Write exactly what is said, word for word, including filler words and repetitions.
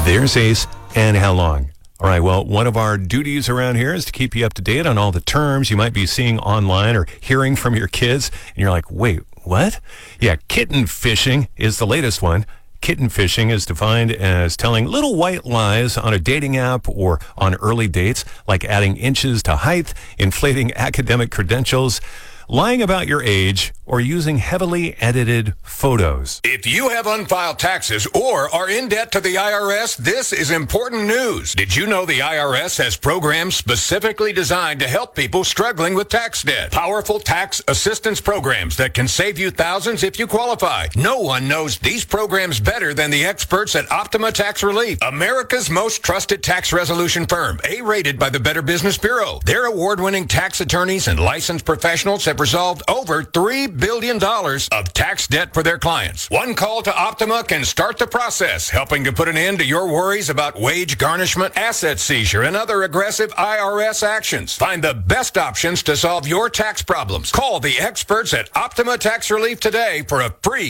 There's Ace, and how long? All right, well, one of our duties around here is to keep you up to date on all the terms you might be seeing online or hearing from your kids. And you're like, wait, what? Yeah, kitten fishing is the latest one. Kitten fishing is defined as telling little white lies on a dating app or on early dates, like adding inches to height, inflating academic credentials, lying about your age, or using heavily edited photos. If you have unfiled taxes or are in debt to the I R S, this is important news. Did you know the I R S has programs specifically designed to help people struggling with tax debt? Powerful tax assistance programs that can save you thousands if you qualify. No one knows these programs better than the experts at Optima Tax Relief, America's most trusted tax resolution firm, A-rated by the Better Business Bureau. Their award-winning tax attorneys and licensed professionals have resolved over three billion dollars of tax debt for their clients. One call to Optima can start the process, helping to put an end to your worries about wage garnishment, asset seizure, and other aggressive I R S actions. Find the best options to solve your tax problems. Call the experts at Optima Tax Relief today for a free